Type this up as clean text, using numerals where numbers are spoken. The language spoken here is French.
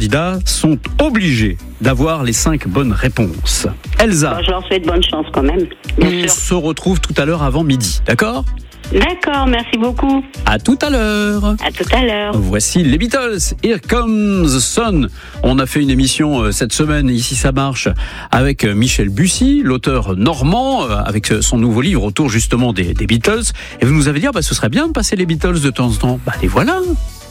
candidats sont obligés d'avoir les 5 bonnes réponses. Elsa, Je leur souhaite bonne chance quand même, bien on sûr. se retrouve tout à l'heure avant midi, d'accord ? D'accord, merci beaucoup. À tout à l'heure. À tout à l'heure. Voici les Beatles, Here Comes the Sun. On a fait une émission cette semaine, Ici ça marche, avec Michel Bussy, l'auteur normand, avec son nouveau livre autour justement des Beatles. Et vous nous avez dit, ce serait bien de passer les Beatles de temps en temps. Les voilà.